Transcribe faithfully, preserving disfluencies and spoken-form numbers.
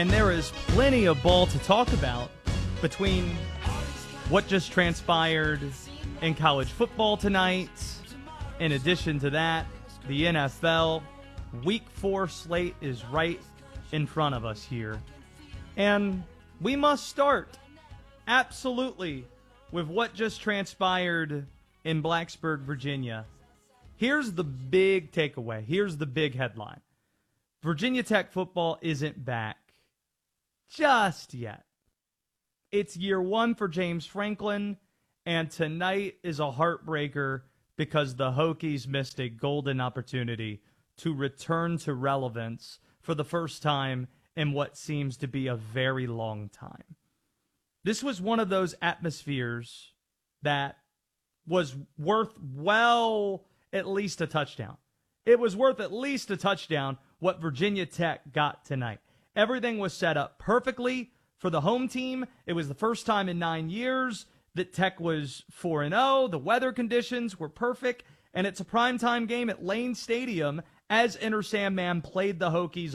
And there is plenty of ball to talk about between what just transpired in college football tonight. In addition to that, the N F L Week four slate is right in front of us here. And we must start, absolutely, with what just transpired in Blacksburg, Virginia. Here's the big takeaway. Here's the big headline. Virginia Tech football isn't back just yet. It's year one for James Franklin, and tonight is a heartbreaker because the Hokies missed a golden opportunity to return to relevance for the first time in what seems to be a very long time. This was one of those atmospheres that was worth, well, at least a touchdown. It was worth at least a touchdown what Virginia Tech got tonight. Everything was set up perfectly for the home team. It was the first time in nine years that Tech was four and oh. The weather conditions were perfect, and it's a primetime game at Lane Stadium as Enter Sandman played the Hokies